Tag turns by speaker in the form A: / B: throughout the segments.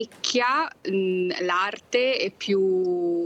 A: nicchia, l'arte è più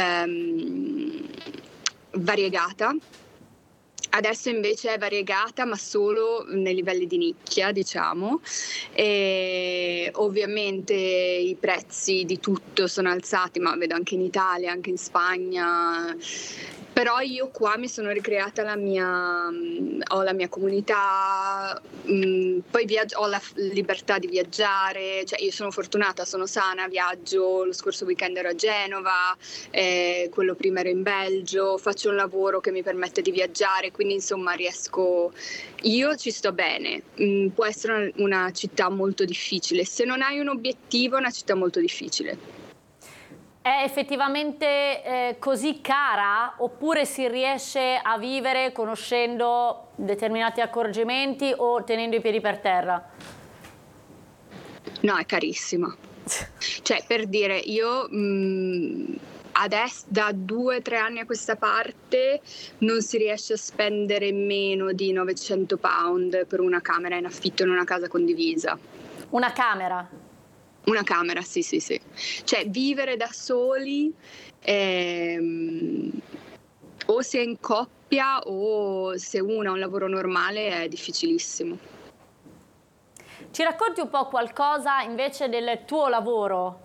A: variegata. Adesso invece è variegata, ma solo nei livelli di nicchia, diciamo. E ovviamente i prezzi di tutto sono alzati, ma vedo anche in Italia, anche in Spagna. Però io qua mi sono ricreata ho la mia comunità, poi ho la libertà di viaggiare, cioè io sono fortunata, sono sana, viaggio, lo scorso weekend ero a Genova, quello prima ero in Belgio, faccio un lavoro che mi permette di viaggiare, quindi insomma io ci sto bene. Può essere una città molto difficile, se non hai un obiettivo è una città molto difficile.
B: È effettivamente così cara, oppure si riesce a vivere conoscendo determinati accorgimenti o tenendo i piedi per terra?
A: No, è carissima. Cioè, per dire, io adesso da 2-3 anni a questa parte non si riesce a spendere meno di 900 pound per una camera in affitto in una casa condivisa.
B: Una camera?
A: Una camera, sì. Cioè, vivere da soli, o si è in coppia o se uno ha un lavoro normale è difficilissimo.
B: Ci racconti un po' qualcosa invece del tuo lavoro?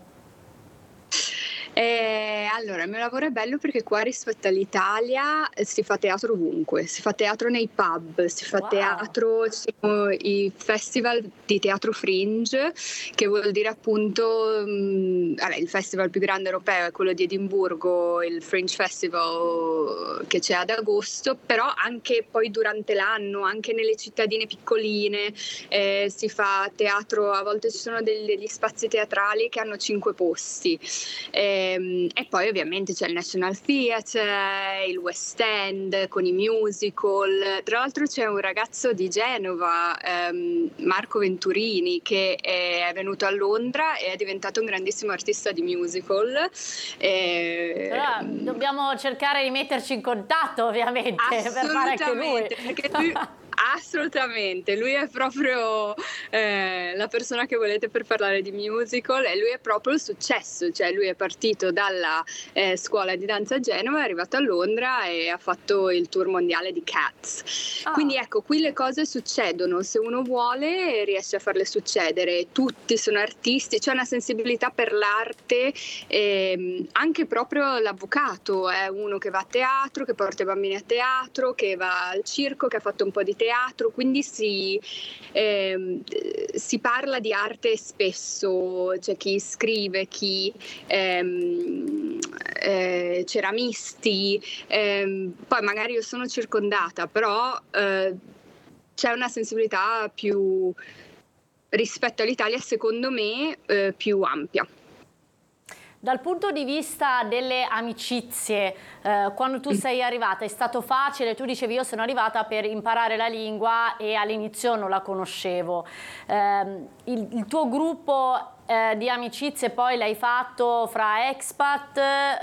A: Allora, il mio lavoro è bello perché qua rispetto all'Italia si fa teatro ovunque, si fa teatro nei pub, si fa teatro, ci sono i festival di teatro fringe, che vuol dire appunto, il festival più grande europeo è quello di Edimburgo, il Fringe Festival che c'è ad agosto, però anche poi durante l'anno, anche nelle cittadine piccoline, si fa teatro, a volte ci sono degli spazi teatrali che hanno 5 posti. E poi ovviamente c'è il National Theatre, il West End con i musical. Tra l'altro c'è un ragazzo di Genova, Marco Venturini, che è venuto a Londra e è diventato un grandissimo artista di musical.
B: Allora, dobbiamo cercare di metterci in contatto, ovviamente, per fare anche lui.
A: Perché lui assolutamente, lui è proprio la persona che volete per parlare di musical, e lui è proprio il successo, cioè lui è partito dalla scuola di danza a Genova, è arrivato a Londra e ha fatto il tour mondiale di Cats. Quindi ecco, qui le cose succedono, se uno vuole riesce a farle succedere, tutti sono artisti, c'è una sensibilità per l'arte, anche proprio l'avvocato è uno che va a teatro, che porta i bambini a teatro, che va al circo, che ha fatto un po' di teatro, quindi si parla di arte spesso, c'è chi scrive, chi ceramisti, poi magari io sono circondata, però c'è una sensibilità più, rispetto all'Italia, secondo me, più ampia.
B: Dal punto di vista delle amicizie, quando tu sei arrivata è stato facile? Tu dicevi io sono arrivata per imparare la lingua e all'inizio non la conoscevo. Il tuo gruppo di amicizie poi l'hai fatto fra expat,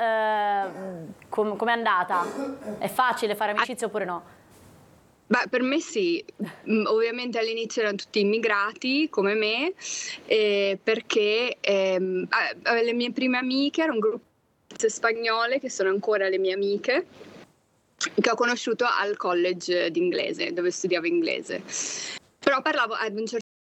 B: com'è andata? È facile fare amicizie oppure no?
A: Beh, per me sì, ovviamente all'inizio erano tutti immigrati come me, perché le mie prime amiche erano un gruppo di spagnole che sono ancora le mie amiche, che ho conosciuto al college di inglese, dove studiavo inglese. Però parlavo ad un certo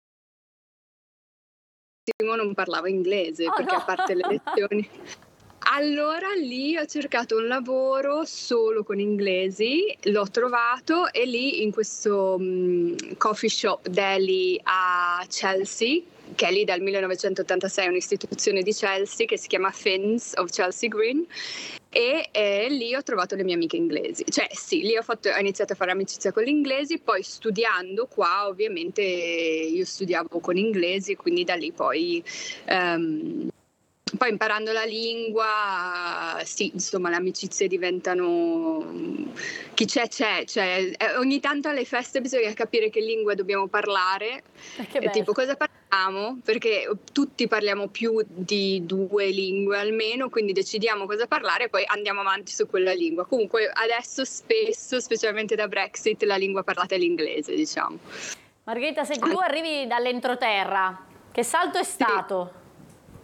A: punto non parlavo inglese, perché a parte le lezioni. Allora lì ho cercato un lavoro solo con inglesi, l'ho trovato, e lì in questo coffee shop deli a Chelsea, che è lì dal 1986, un'istituzione di Chelsea che si chiama Finns of Chelsea Green, e lì ho trovato le mie amiche inglesi. Cioè sì, lì ho iniziato a fare amicizia con gli inglesi, poi studiando qua ovviamente io studiavo con inglesi, quindi da lì poi imparando la lingua, sì, insomma, le amicizie diventano, chi c'è, cioè, ogni tanto alle feste bisogna capire che lingua dobbiamo parlare, tipo cosa parliamo, perché tutti parliamo più di 2 lingue almeno, quindi decidiamo cosa parlare e poi andiamo avanti su quella lingua. Comunque adesso spesso, specialmente da Brexit, la lingua parlata è l'inglese, diciamo.
B: Margherita, senti, tu arrivi dall'entroterra, che salto è stato?